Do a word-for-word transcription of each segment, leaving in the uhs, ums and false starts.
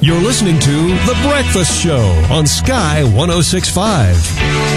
You're listening to The Breakfast Show on Sky one oh six point five.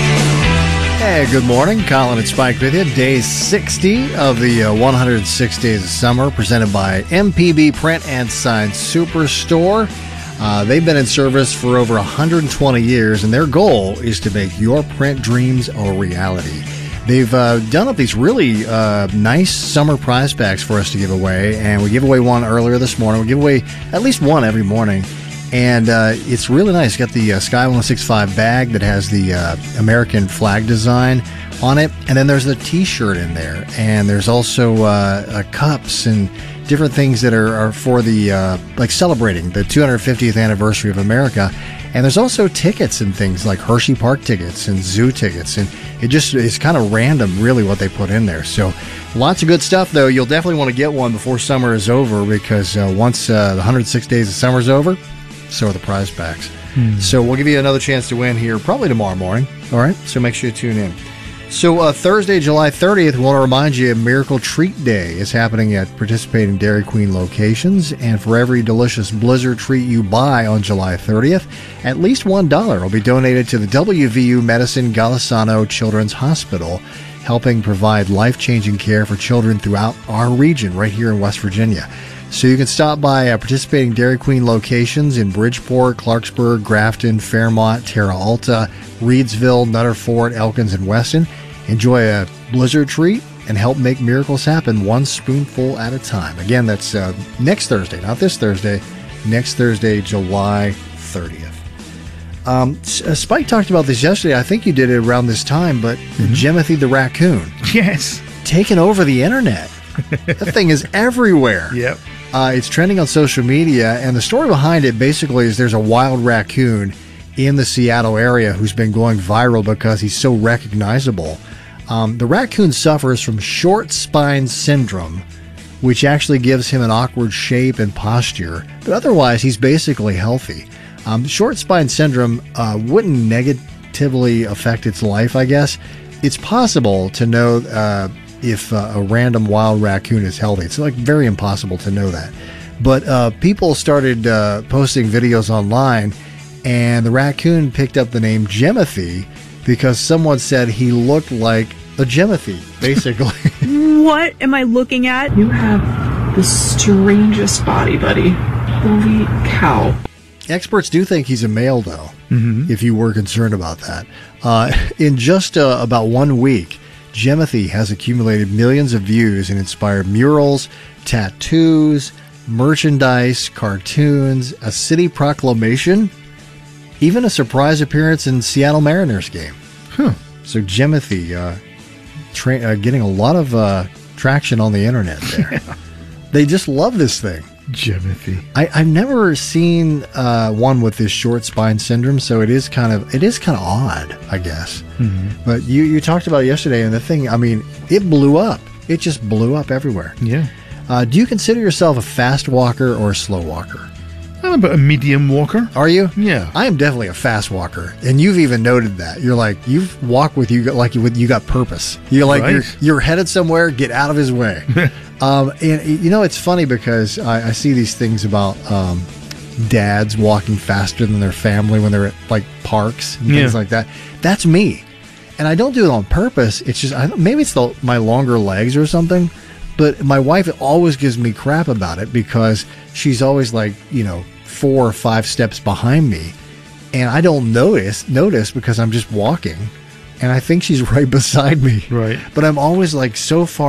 Hey, good morning. Colin and Spike with you. Day sixty of the uh, one hundred six Days of Summer, presented by M P B Print and Sign Superstore. Uh, they've been in service for over one hundred twenty years, and their goal is to make your print dreams a reality. They've uh, done up these really uh, nice summer prize packs for us to give away, and we gave away one earlier this morning. We give away at least one every morning, and uh, it's really nice. It's got the uh, Sky one oh six point five bag that has the uh, American flag design on it, and then there's the T-shirt in there, and there's also uh, uh, cups and different things that are, are for the, uh, like celebrating the two hundred fiftieth anniversary of America. And there's also tickets and things like Hershey Park tickets and zoo tickets. And it just is kind of random, really, what they put in there. So lots of good stuff, though. You'll definitely want to get one before summer is over, because uh, once uh, the one hundred six days of summer is over, so are the prize packs. Hmm. So we'll give you another chance to win here probably tomorrow morning. All right? So make sure you tune in. So uh, Thursday, July thirtieth, we want to remind you Miracle Treat Day is happening at participating Dairy Queen locations. And for every delicious Blizzard treat you buy on July thirtieth, at least one dollar will be donated to the W V U Medicine Golisano Children's Hospital, helping provide life-changing care for children throughout our region right here in West Virginia. So you can stop by uh, participating Dairy Queen locations in Bridgeport, Clarksburg, Grafton, Fairmont, Terra Alta, Reedsville, Nutter Fort, Elkins, and Weston. Enjoy a Blizzard treat and help make miracles happen one spoonful at a time. Again, that's uh, next Thursday, not this Thursday, next Thursday, July thirtieth. Um, uh, Spike talked about this yesterday. I think you did it around this time, but mm-hmm. Jimothy the raccoon. Yes. Taking over the internet. That thing is everywhere. Yep. Uh, it's trending on social media, and the story behind it basically is there's a wild raccoon in the Seattle area who's been going viral because he's so recognizable. Um, the raccoon suffers from short spine syndrome, which actually gives him an awkward shape and posture, but otherwise he's basically healthy. Um, short spine syndrome uh, wouldn't negatively affect its life, I guess. It's possible to know uh, if uh, a random wild raccoon is healthy. It's like very impossible to know that. But uh, people started uh, posting videos online, and the raccoon picked up the name Jimothy because someone said he looked like a Jimothy, basically. What am I looking at? You have the strangest body, buddy. Holy cow. Experts do think he's a male, though, mm-hmm. if you were concerned about that. Uh, in just uh, about one week, Jimothy has accumulated millions of views and inspired murals, tattoos, merchandise, cartoons, a city proclamation, even a surprise appearance in Seattle Mariners game. Huh. So Jimothy uh, tra- uh, getting a lot of uh, traction on the internet there. They just love this thing. Jimothy. I, I've never seen uh, one with this short spine syndrome, so it is kind of it is kind of odd, I guess. Mm-hmm. But you, you talked about it yesterday, and the thing, I mean, it blew up. It just blew up everywhere. Yeah. Uh, do you consider yourself a fast walker or a slow walker? I'm about a medium walker. Are you? Yeah. I am definitely a fast walker, and you've even noted that. You're like, you walk with you like you with you got purpose. You're like, right. you're, you're headed somewhere, get out of his way. um, and, you know, it's funny because I, I see these things about um, dads walking faster than their family when they're at, like, parks and things Yeah. like that. That's me. And I don't do it on purpose. It's just, I don't, maybe it's the, my longer legs or something. But my wife always gives me crap about it because she's always like, you know, four or five steps behind me. And I don't notice notice because I'm just walking. And I think she's right beside me. Right. But I'm always like so far